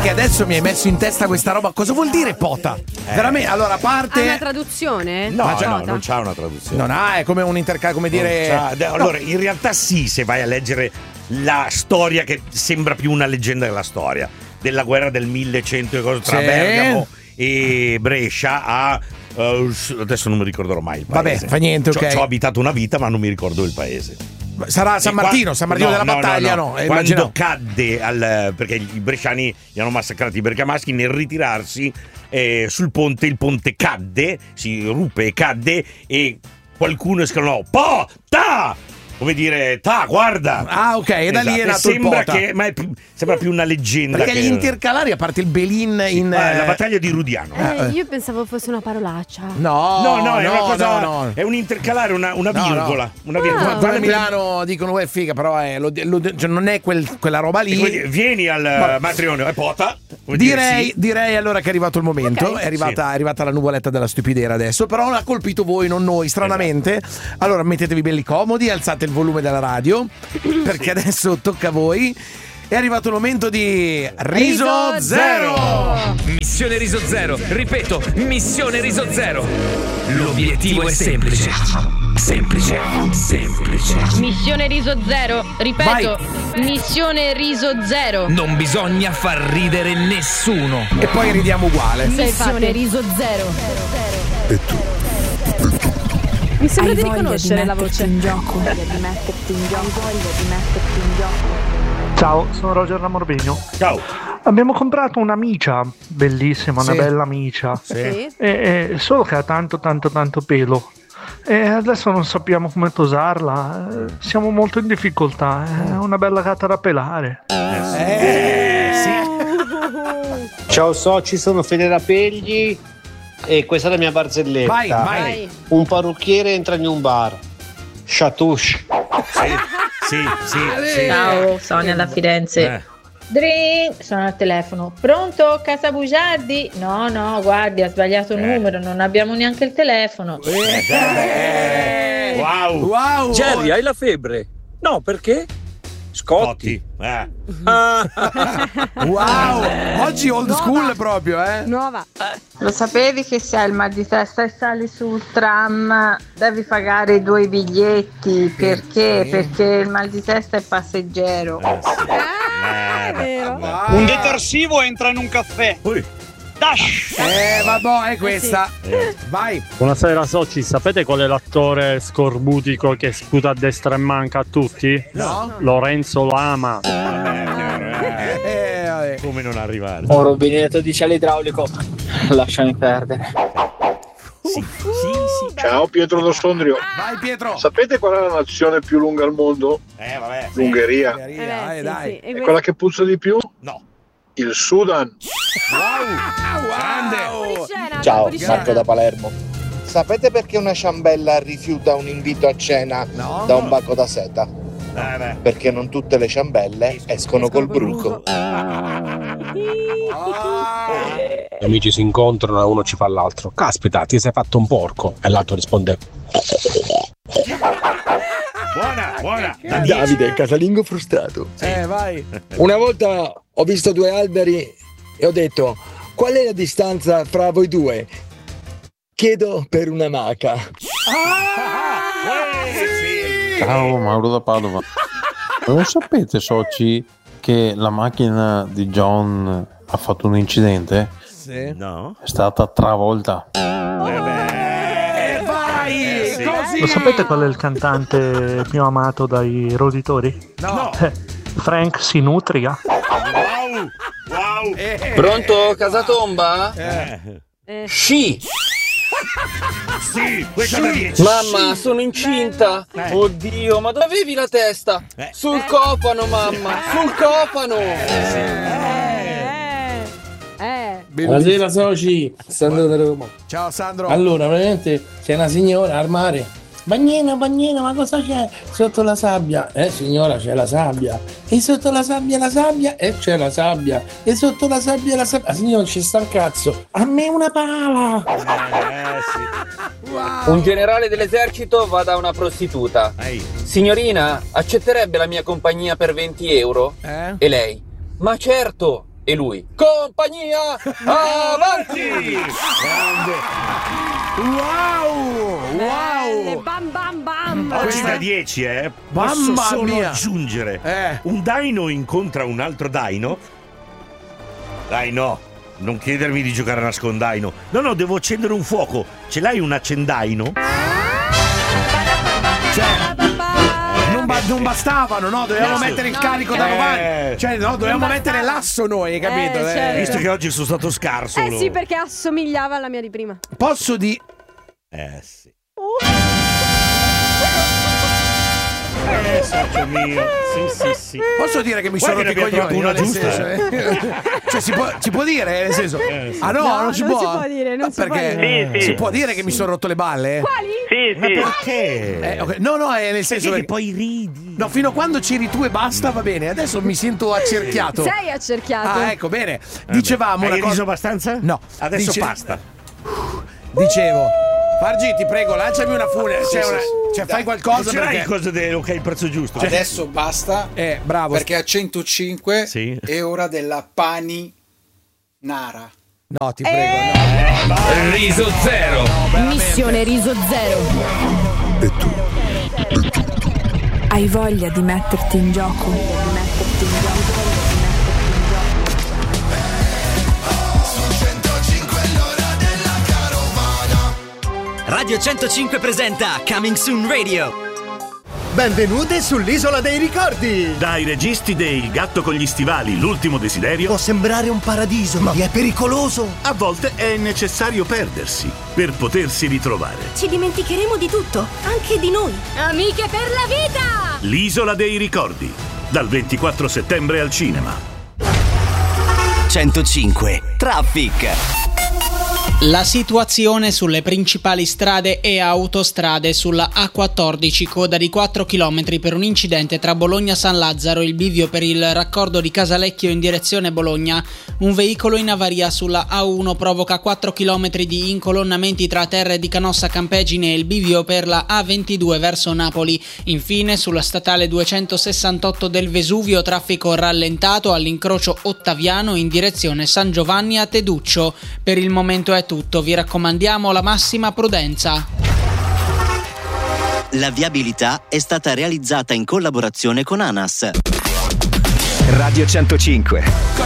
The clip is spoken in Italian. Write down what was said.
che adesso mi hai messo in testa questa roba. Cosa vuol dire pota? Veramente, allora a parte... Ha una traduzione? No, non c'ha una traduzione. Non ha, è come un come dire... Allora, in realtà sì, se vai a leggere la storia, che sembra più una leggenda della storia, della guerra del 1100 e cose tra Bergamo e Brescia adesso non mi ricorderò mai il paese. Vabbè, fa niente, ok. Ci ho abitato una vita, ma non mi ricordo il paese. Sarà San Martino della battaglia, no? Quando cadde, perché i bresciani li hanno massacrati i bergamaschi, nel ritirarsi sul ponte, il ponte cadde, si ruppe e cadde, e qualcuno esclamò "Pota!" Come dire, guarda. Ah, ok, e da lì è nato il pota. Sembra più una leggenda. Perché gli intercalari, a parte il Belin la battaglia di Rudiano. Io pensavo fosse una parolaccia. No, è una cosa. È un intercalare, una virgola. Una virgola. Qua a Milano dicono figa, però cioè non è quella roba lì. Vieni al matrimonio, è pota. Direi allora che è arrivato il momento. Okay. È arrivata la nuvoletta della stupidera adesso. Però l'ha colpito voi, non noi, stranamente. Allora mettetevi belli comodi, alzate il volume della radio, perché adesso tocca a voi. È arrivato il momento di Riso Zero. Missione Riso Zero. Ripeto, missione Riso Zero. L'obiettivo è semplice. Semplice. Missione Riso Zero. Ripeto, missione Riso Zero. Non bisogna far ridere nessuno. E poi ridiamo uguale. Missione Riso Zero. E tu? Mi sembra di riconoscere la voce. In gioco. Voglia di metterti in gioco. Ciao, sono Roger Lamorvegno. Ciao. Abbiamo comprato una micia, bellissima, una bella micia. Sì. Solo che ha tanto pelo. E adesso non sappiamo come tosarla. Siamo molto in difficoltà. È una bella gatta da pelare. Sì. Ciao soci, sono Fede Rapegli e questa è la mia barzelletta. Vai. Un parrucchiere entra in un bar. Chatouche. Sì. Ciao, Sonia da Firenze. Drink, sono al telefono. Pronto, Casa Bugiardi? No, guardi, ha sbagliato il numero, non abbiamo neanche il telefono. Wow. Jerry, hai la febbre? No, perché? Scotti. Wow, oggi old school proprio, Nuova. Lo sapevi che se hai il mal di testa e sali sul tram devi pagare 2 biglietti? Perché? Perché il mal di testa è passeggero. È vero. Un detersivo entra in un caffè. Dash. Vabbè, è questa. Vai. Buonasera soci, sapete qual è l'attore scorbutico che sputa a destra e manca a tutti? No. Lorenzo Lama. Come non arrivare? Un rubinetto di cielo idraulico. Lasciami perdere. Sì. Ciao Pietro da Sondrio. Vai Pietro. Sapete qual è la nazione più lunga al mondo? Vabbè. L'Ungheria. Dai. E quella che puzza di più? No. Il Sudan. Wow. Ciao, Marco da Palermo. Sapete perché una ciambella rifiuta un invito a cena da un baco da seta? Perché non tutte le ciambelle escono col bruco. Gli amici si incontrano e uno ci fa l'altro. Caspita, ti sei fatto un porco. E l'altro risponde: Buona. Davide, casalingo frustrato. Vai. Una volta ho visto 2 alberi e ho detto: qual è la distanza fra voi due? Chiedo per una maca. Ciao, Mauro da Padova. Lo sapete, soci, che la macchina di John ha fatto un incidente? Sì. No. È stata travolta. Vai. Così. Lo sapete qual è il cantante più amato dai roditori? No. Frank Sinutria. Wow. Pronto, Casatomba? Sci. Sì, questa da 10. Mamma, sono incinta. Oddio, ma dove avevi la testa? Sul cofano, mamma. Sul cofano. Buonasera soci, Sandro da Roma. Ciao Sandro. Allora, praticamente c'è una signora al mare. Bagnina, ma cosa c'è sotto la sabbia? Signora, c'è la sabbia. E sotto la sabbia, c'è la sabbia. E sotto la sabbia, la sabbia. Signora, ci sta un cazzo. A me una pala. Wow. Un generale dell'esercito va da una prostituta. Signorina, accetterebbe la mia compagnia per 20 euro? E lei: ma certo. E lui: compagnia, avanti! Wow! Bam bam bam! Oggi da 10, Mamma posso solo mia. aggiungere. Un Dino incontra un altro Dino. Dai, no, non chiedermi di giocare a nascondaino. No, devo accendere un fuoco. Ce l'hai un accendaino? Non bastavano, no? Dovevamo mettere il carico da 90. Cioè, no, dovevamo mettere l'asso noi, hai capito? certo. Visto che oggi sono stato scarso. Sì, perché assomigliava alla mia di prima. Posso di... Sì. Socio mio. Sì. Posso dire che mi sono rotti i coglioni? Una nel giusta. senso, Cioè, si può dire, nel senso... Ah no, non si può? Non si può dire, non si può perché dire. si può dire che mi sono rotto le balle? Quali? Ma perché? Okay. No, nel senso che poi ridi. No, fino a quando c'eri tu e basta va bene. Adesso mi sento accerchiato. Sei accerchiato. Ah, ecco, bene. Dicevamo Hai una cosa... riso abbastanza? No. Adesso basta. Dicevo, Fargi, ti prego, lanciami una furia. Fai qualcosa. Non ce l'hai perché... cosa ok, il prezzo giusto. Adesso basta. Bravo. Perché a 105 è ora della pani nara. No, ti prego. No. Riso zero. Missione Riso Zero. E tu? Hai voglia di metterti in gioco? Radio 105 presenta Coming Soon Radio. Benvenute sull'Isola dei Ricordi! Dai registi dei Il gatto con gli stivali, l'ultimo desiderio. Può sembrare un paradiso, ma è pericoloso. A volte è necessario perdersi per potersi ritrovare. Ci dimenticheremo di tutto, anche di noi. Amiche per la vita! L'Isola dei Ricordi, dal 24 settembre al cinema. 105 Traffic. La situazione sulle principali strade e autostrade sulla A14, coda di 4 km per un incidente tra Bologna San Lazzaro e il bivio per il raccordo di Casalecchio in direzione Bologna. Un veicolo in avaria sulla A1 provoca 4 km di incolonnamenti tra Terre di Canossa Campegine e il bivio per la A22 verso Napoli. Infine sulla statale 268 del Vesuvio traffico rallentato all'incrocio Ottaviano in direzione San Giovanni a Teduccio. Per il momento è tutto, vi raccomandiamo la massima prudenza. La viabilità è stata realizzata in collaborazione con ANAS. Radio 105.